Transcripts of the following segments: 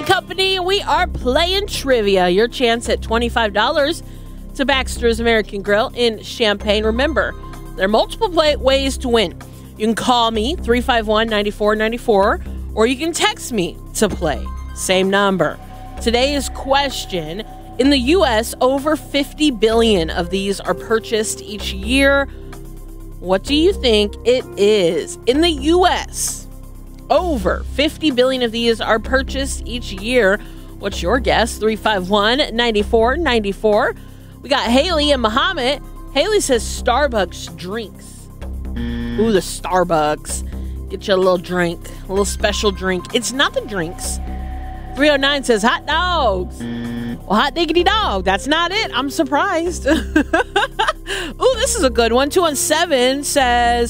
and Company. We are playing trivia. Your chance at $25 to Baxter's American Grill in Champaign. Remember, there are multiple ways to win. You can call me, 351-9494, or you can text me to play. Same number. Today's question: in the U.S., over 50 billion of these are purchased each year. What do you think it is? In the U.S., over 50 billion of these are purchased each year. What's your guess? 351-9494. We got Haley and Muhammad. Haley says Starbucks drinks. Ooh, the Starbucks. Get you a little drink, a little special drink. It's not the drinks. 309 says hot dogs. Well, hot diggity dog. That's not it. I'm surprised. Ooh, this is a good one. 217 says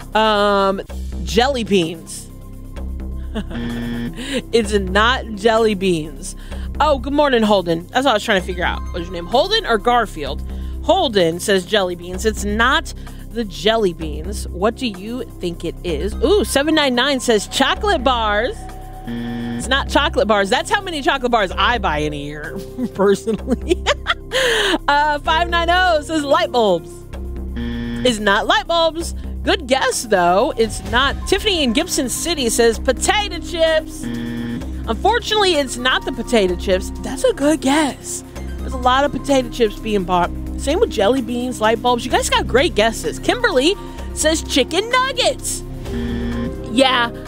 jelly beans. It's not jelly beans. Oh, good morning, Holden. That's what I was trying to figure out. What's your name, Holden or Garfield? Holden says jelly beans. It's not the jelly beans. What do you think it is? Ooh, 799 says chocolate bars. It's not chocolate bars. That's how many chocolate bars I buy in a year, personally. 590 says light bulbs. It's not light bulbs. Good guess, though. It's not. Tiffany in Gibson City says potato chips. Unfortunately, it's not the potato chips. That's a good guess. There's a lot of potato chips being bought. Same with jelly beans, light bulbs. You guys got great guesses. Kimberly says chicken nuggets. Yeah,